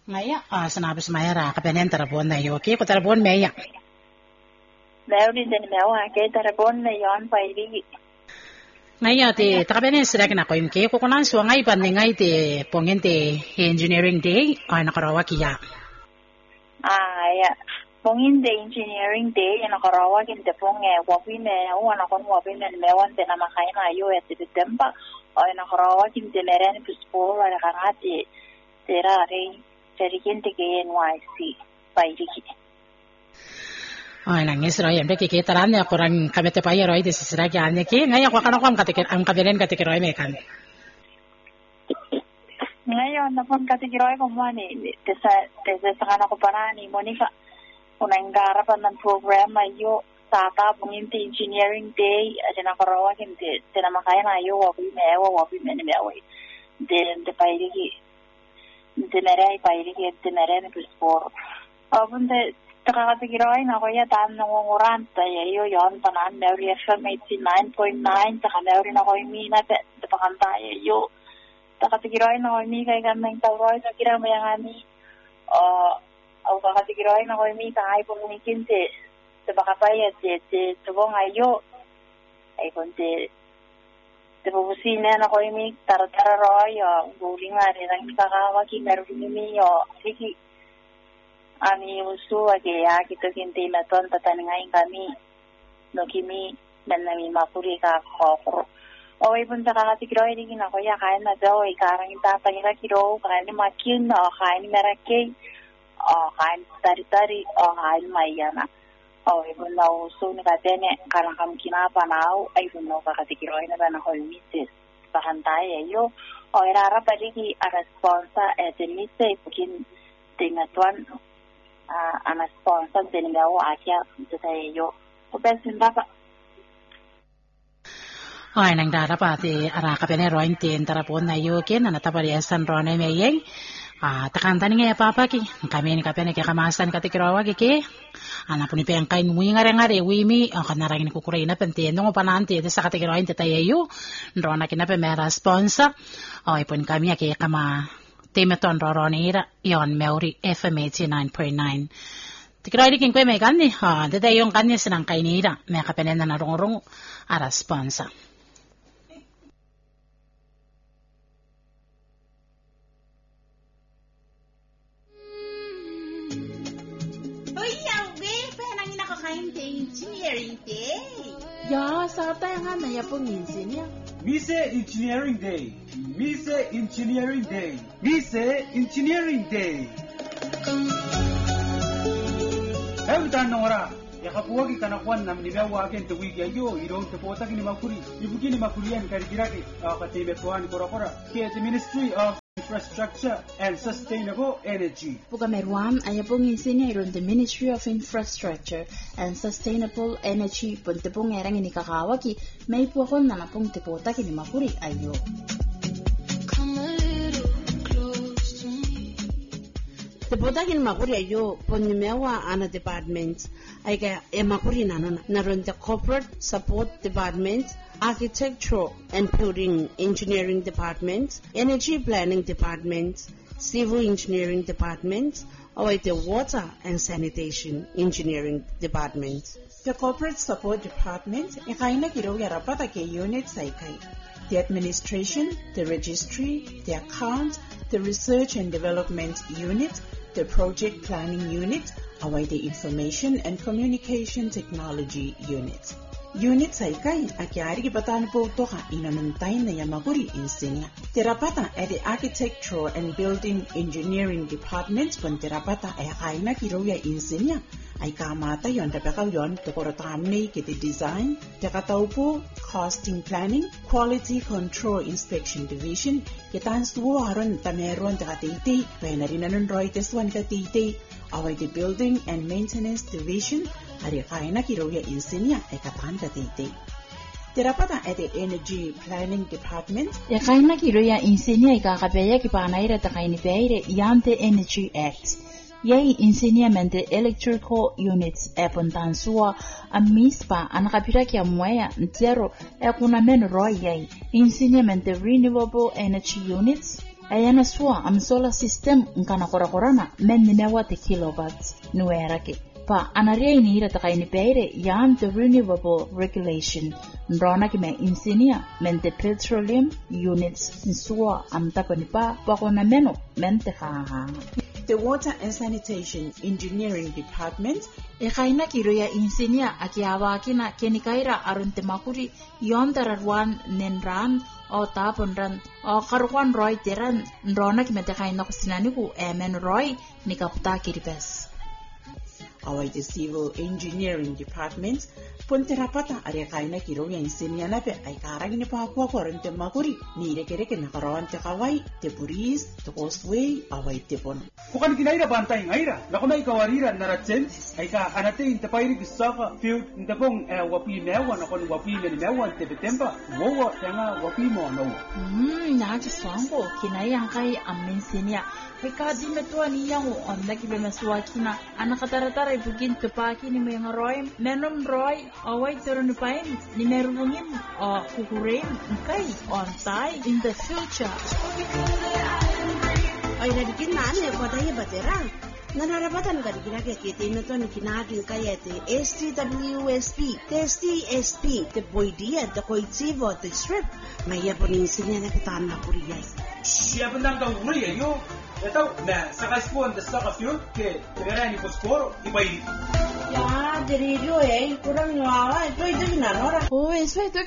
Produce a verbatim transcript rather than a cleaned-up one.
Ngaya ah sinabi sa mayara kapanen tarabon na yo okay ko tarabon meya. Meron din mewa kay tarabon na yon pa iri. Ngaya te takapanen sira kana ko imke ko kunan so ngai pan ngai te pongin te engineering day ay nakarawa kiya. Ah ya pongin de engineering day na nakarawa kin te ponge wapi me wana kon wapi me mewan te na makai na yo et te tempa ay nakarawa kin te meren pispor ala karati tera re Serikin ke N Y C pairiki. Ay nangis roy embe ke kitaran ya kurang kamete paye roy de sisira ke anya ke ngaya ko kana ko am katikir am kabelen katikir roy mekan. Ngayon na pon katikir roy ko mani desa desa kana ko parani Monica unang garapan ng program ayo tata pungin te engineering day ajana karawa kinte tena makaya na ayo wapi mewa wapi mene mewa de de pairiki Temerai pairi ke temerai ni pispor. Abun te takakati kirai na ko ya tan nangungurant ya yo yon tanan Mary F M eighty-nine point nine taka Mary na ko mi na te pakanta ya yo takati kirai na ko mi kay kan nang tawroy sa kira mo yang ani uh au takati kirai na ko mi ta ai pun mikin te te pakapay te te tubong ayo ay konte Tepusina na ko imi tara-tara roy o guling ari nang kakawaki meron mi o siki ani usu age ya kito kinte na ton tataningay kami no kimi nanami mapuri ka ko o ibun ta kakati roy rin ako ya kain na daw ikarang itatangila kiro kain makin o kain merake o kain tari-tari o kain mayana Oh, ibon na uso ni katene karang kam kinapa nao ay ibon na kakatikiroy na ba na holmisis pakantay ayo o irara paligi a responsa e tenise ipukin tingatuan a responsa teningawo akya detaye yo o besin baka Ay nang darapati ara kapene roin ten tarapon na yo ken na tapari asan rone meyeng ah takantan nga papa ki kami ni kapene ke kamasan katikirawa ki ke ana puni pe ang kain wi ngare ngare wi mi ang kanarang ni kukuray na pente no panante de sa katikirawa inte tayo rona kina pe mera sponsor ay pun kami ke kama temeton roronira yon Mary F M eighty-nine point nine tikirawa di king pe me kanni ha de tayo yung kanya sinang kainira me kapene na narong ara sponsor Engineering Day. Ya, sata yang ana ya pong engineer. Mise Engineering Day. Mise Engineering Day. Mise Engineering Day. Every time nora, ya kapuwa ki kanakuan nam ni mewa agen te wiki ayo iro te pota kini makuri. Ibukini makurian karigiraki katime tuan kora-kora. Ke the Ministry of Infrastructure and Sustainable Energy. Pugamerwan ay pong engineer on the Ministry of Infrastructure and Sustainable Energy punte pong erang ini kakawaki may puakon na napong tipota kini makuri ayo. Tipota kini makuri ayo ponimewa ana department ay kaya e makuri na no naron the Corporate Support Department, Architectural and Building Engineering Department, Energy Planning Department, Civil Engineering Department, or the Water and Sanitation Engineering Department. The Corporate Support Department, ikaina kiro yarapata ke unit saikai. The Administration, the Registry, the Account, the Research and Development Unit, the Project Planning Unit, or the Information and Communication Technology Unit. Unit saikai akiari ki patan po toka inanantay na yamaguri insinya. Terapata at the Architectural and Building Engineering Department pun terapata ay kaina kiroya insinya. Ay kamata yon tapakaw yon tekorotamne kiti design, tekataw po costing planning, quality control inspection division, kitan suwaron tameron takatiti, kaya na rin nanunroy teswan katiti, away the building and maintenance division, ari kaya na kiroya insinya ay katan katiti. Terapata at the Energy Planning Department, ya kaya na kiroya insinya ay kakapaya kipanaira takainipaire yante Energy Act. Yay enseñamiento electrical units e pontansua a mispa anakapira kia mwaya zero e kuna men roy yay enseñamiento renewable energy units ayana suwa am solar system nkana kora korana men ni mewa te kilowatts nuerake pa anaria ini hira takaini peire yan the renewable regulation ndrona ki me insinia men the petroleum units suwa am tapani pa pakona meno men te khaha. The Water and Sanitation Engineering Department e kaina kiro ya insinia akiawa kina kenikaira arunte makuri yondararwan nenran o taponran o karwan roy teran ndrona ki mete kaina kusinaniku emen roy nikaputa kiripes. Our the Civil Engineering Department Ponterapata are kaina kiro ya insinia na pe ay karang ni papua korente makuri ni rekere ke nakaroan te kawai te puris te causeway away te pon. Kukan kinaira bantay ngaira lakomay kawarira naratsen ay ka anate inte pairi kisaka field inte pong wapi mewa na kon wapi ni mewa te betemba wowo tanga wapi mo no. Hmm naji swango kinayang kay aminsinia ay ka di metua ni yang on lagi bemasua kina anakataratara ibugin tepaki ni mga roy menom roy away turun pain ni merungin o kukurin kay on tay in the future. Ay nadikin na ane kwa tayo batera. Nanarapatan ka dikira kaya kiti na to ni kinagin kaya te S T W S P, te S T S P, te Boydia, te Koitsivo, te Strip. Maya po ni insinya na kita na kuriyay. Siya pa nang kauri ayo. Ito na saka spon the saka field ke tigara ni poskoro ipaili. Ya, dirijo eh, kurang ngawa, ito ito ginanora. Oh, eso ito